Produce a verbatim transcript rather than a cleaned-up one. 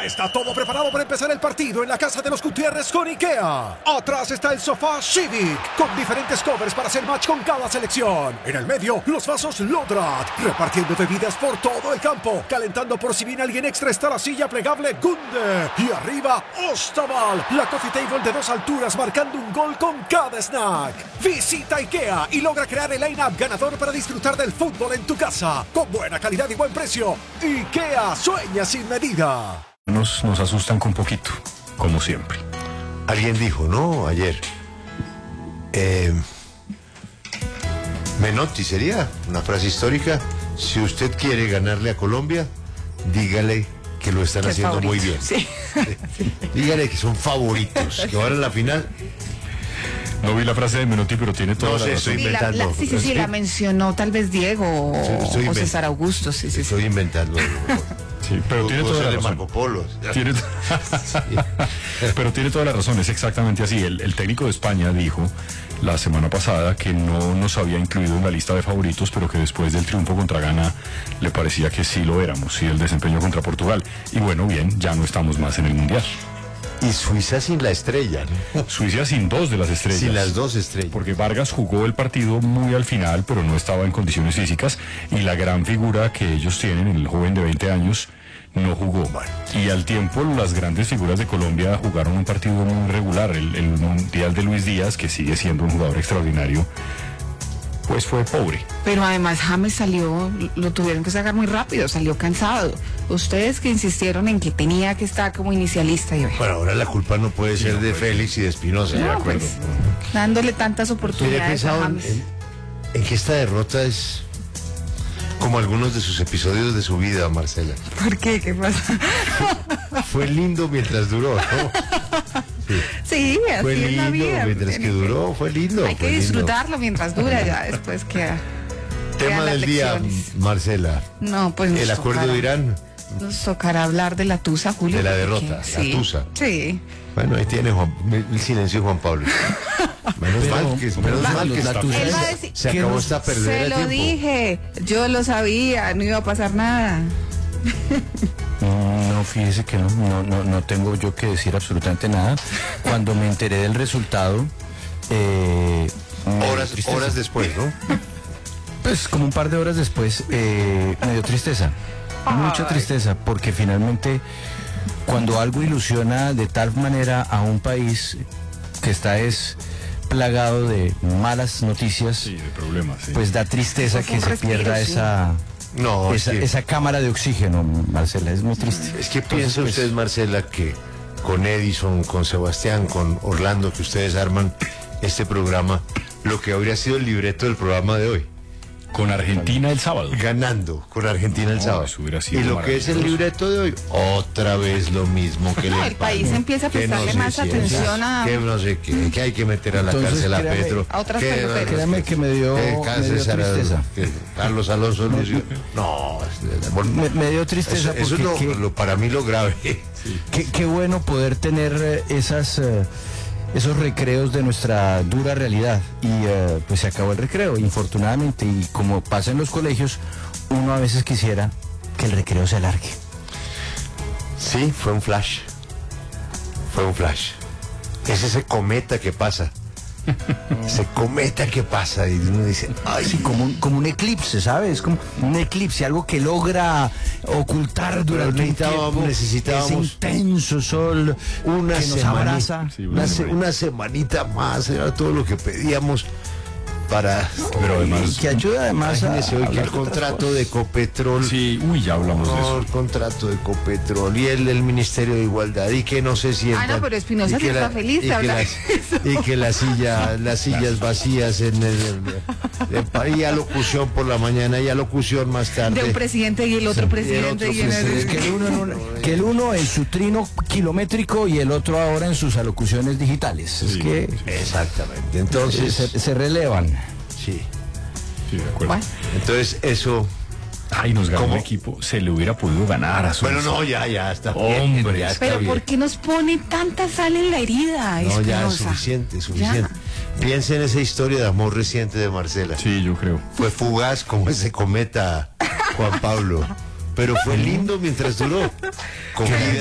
Ya está todo preparado para empezar el partido en la casa de los Gutiérrez con IKEA. Atrás está el sofá Civic, con diferentes covers para hacer match con cada selección. En el medio, los vasos Lodrat, repartiendo bebidas por todo el campo. Calentando por si viene alguien extra está la silla plegable Gunde. Y arriba, Ostaval, la coffee table de dos alturas marcando un gol con cada snack. Visita IKEA y logra crear el line-up ganador para disfrutar del fútbol en tu casa. Con buena calidad y buen precio. IKEA, sueña sin medida. Nos, nos asustan con poquito, como siempre. Alguien dijo, ¿no? Ayer. Eh, Menotti sería una frase histórica. Si usted quiere ganarle a Colombia, dígale que lo están haciendo favorito. Muy bien. Sí. Dígale que son favoritos, que van a la final. No vi la frase de Menotti, pero tiene toda no la sé, razón. estoy Sí, inventando. la, la, sí, sí, sí, la mencionó tal vez Diego o, o César Augusto. Sí, sí, estoy sí. inventando. Sí, pero tiene toda la razón. Marco Polo. Tiene... pero tiene toda la razón, es exactamente así. El, el técnico de España dijo la semana pasada que no nos había incluido en la lista de favoritos, pero que después del triunfo contra Ghana le parecía que sí lo éramos, sí, el desempeño contra Portugal. Y bueno, bien, ya no estamos más en el Mundial. Y Suiza sin la estrella, ¿no? Suiza sin dos de las estrellas. Sin las dos estrellas. Porque Vargas jugó el partido muy al final, pero no estaba en condiciones físicas. Y la gran figura que ellos tienen, el joven de veinte años, no jugó. Y al tiempo, las grandes figuras de Colombia jugaron un partido muy regular. El, el Mundial de Luis Díaz, que sigue siendo un jugador extraordinario, pues fue pobre. Pero además James salió, lo tuvieron que sacar muy rápido, salió cansado. Ustedes que insistieron en que tenía que estar como inicialista. Y bueno, ahora la culpa no puede ser de Félix y de Espinosa. No, de acuerdo. Pues, dándole tantas oportunidades a James. En, en que esta derrota es como algunos de sus episodios de su vida, Marcela. ¿Por qué? ¿Qué pasa? Fue, fue lindo mientras duró, ¿no? Sí, sí, así fue es lindo, la vida. mientras que duró, fue lindo. Hay que fue disfrutarlo lindo. mientras dura, ya después queda. Tema del día, Marcela. No, pues el acuerdo tocará, de Irán. Nos tocará hablar de la tusa, Julio. De la derrota, porque, la sí, tusa. Sí. Bueno, ahí tiene Juan, el silencio de Juan Pablo. Menos Pero, mal que, menos la, mal que la está, tusa Él va a se, decir, se acabó nos, esta perdera se de lo tiempo. dije, yo lo sabía, no iba a pasar nada. No, fíjese que no, no, no, no tengo yo que decir absolutamente nada. Cuando me enteré del resultado, eh, Horas, horas después, ¿no? pues como un par de horas después, eh, me dio tristeza, mucha tristeza, porque finalmente cuando algo ilusiona de tal manera a un país que está es plagado de malas noticias, Sí, de problemas, sí. pues da tristeza Eso fue que un se respiro, pierda sí. esa... No, Esa, es que, esa cámara de oxígeno, Marcela, es muy triste. es que Entonces, piensa pues, usted, Marcela, que con Edison, con Sebastián, con Orlando, que ustedes arman este programa, lo que habría sido el libreto del programa de hoy. Con Argentina el sábado. Ganando con Argentina el No, sábado. eso hubiera sido Y lo que es el maravilloso. libreto de hoy, otra vez lo mismo que No, le el país empieza a que prestarle sé más si atención es, a- que no sé qué, que hay que meter a la Entonces, cárcel a créame, Petro. a otras que- peluqueras. Créame que me dio, que me Cáceres dio Araujo, tristeza. que Carlos Alonso Lucio. No, es- Me, me dio tristeza eso, eso es porque lo, qué, lo- para mí lo grave. qué- qué bueno poder tener eh, esas eh, esos recreos de nuestra dura realidad. Y eh, pues se acabó el recreo, infortunadamente, y como pasa en los colegios, uno a veces quisiera que el recreo se alargue. Sí, fue un flash. Fue un flash. Es ese cometa que pasa. Ese cometa que pasa y uno dice, ay, Sí, como un, como un eclipse, ¿sabes? Como un eclipse, algo que logra ocultar durante un necesitábamos- tiempo necesitábamos ese intenso sol una que nos semana, abraza. Sí, una, una se- semanita. una semanita más, era todo lo que pedíamos para... Pero además... Y que ayuda además a, Imagínese hoy que hablar el de otras contrato cosas. de Copetrol... Sí, uy, ya hablamos de No, eso. el contrato de Copetrol y el del Ministerio de Igualdad y que no se sientan. Ah, no, pero Espinosa y que sí está feliz de y que hablar las- Y que la silla, las sillas vacías en el, el- el- y alocución por la mañana y alocución más tarde. De un presidente y el otro presidente. otro y en el- presidente. Que el, uno, en un- que el uno en su trino kilométrico y el otro ahora en sus alocuciones digitales. Es Sí, que Exactamente. Entonces, se, se relevan. sí. Sí, de acuerdo. Bueno. Entonces, eso. Ay, nos ganó ¿Cómo? el equipo. Se le hubiera podido ganar a Suiza. Bueno, no, ya, ya está Hombre, bien. Ya está Pero bien. ¿por qué nos pone tanta sal en la herida? No, ya es Espinosa? suficiente, suficiente. Piensa en esa historia de amor reciente de Marcela. Sí, yo creo. Fue fugaz como ese cometa, Juan Pablo. Pero fue lindo mientras duró. Con vida